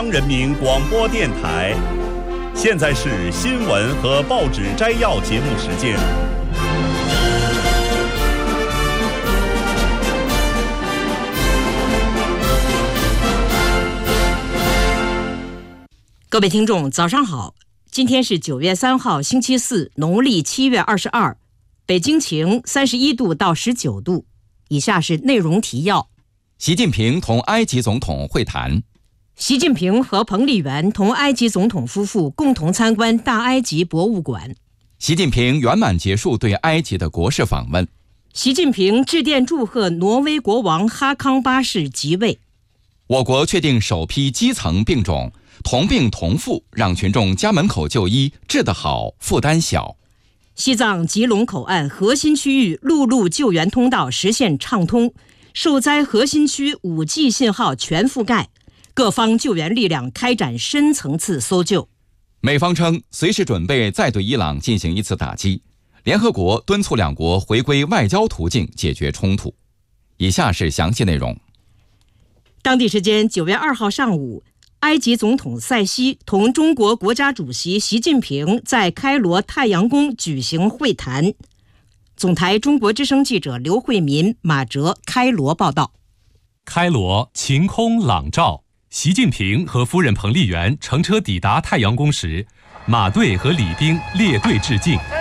人民广播电台，现在是新闻和报纸摘要节目时间。 各位听众，早上好！今天是9月3号，星期四，农历7月22，北京晴，31度到19度。以下是内容提要： 习近平同埃及总统会谈。 习近平和彭丽媛同埃及总统夫妇共同参观大埃及博物馆。 习近平圆满结束对埃及的国事访问。 习近平致电祝贺挪威国王哈康8世即位。 我国确定首批基层病种，同病同付，让群众家门口就医，治得好，负担小。 西藏吉隆口岸核心区域陆路救援通道实现畅通，受灾核心区 5G 信号全覆盖，各方救援力量开展深层次搜救。 美方称随时准备再对伊朗进行一次打击，联合国敦促两国回归外交途径解决冲突。以下是详细内容。 当地时间9月2号上午，埃及总统塞西同中国国家主席习近平在开罗太阳宫举行会谈。总台中国之声记者刘慧民、马哲开罗报道。 开罗晴空朗照，习近平和夫人彭丽媛乘车抵达太阳宫时，马队和礼兵列队致敬。